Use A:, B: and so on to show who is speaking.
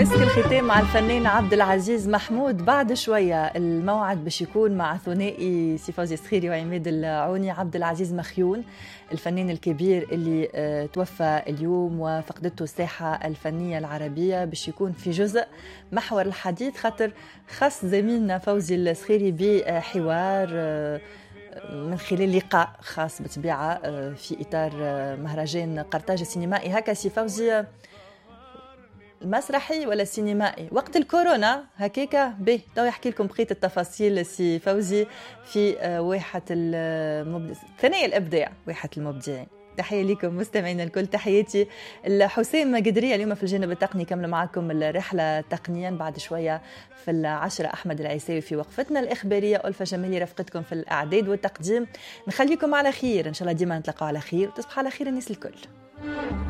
A: مسك الختام مع الفنان عبد العزيز محمود. بعد شوية الموعد باش يكون مع ثنائي سي فوزي الصخيري وعماد العوني. عبد العزيز مخيون الفنان الكبير اللي توفى اليوم وفقدته الساحة الفنية العربية باش يكون في جزء محور الحديث، خاطر خاص زميلنا فوزي الصخيري بحوار من خلال لقاء خاص بطبيعة في إطار مهرجان قرطاج السينمائي. هكا سي فوزي، المسرحي ولا السينمائي وقت الكورونا هكاكا به تو يحكي لكم بقية التفاصيل سي فوزي في واحة ثنائي الإبداع، واحة المبدعين. تحية لكم مستمعينا الكل، تحياتي الحسام قدرية اليوم في الجانب التقني. كمل معكم الرحلة تقنيا بعد شوية في 10 أحمد العيساوي في وقفتنا الإخبارية. ألفة جمالي رفقتكم في الإعداد والتقديم. نخليكم على خير إن شاء الله، ديما نتلقوا على خير وتصبحوا على خير الناس الكل.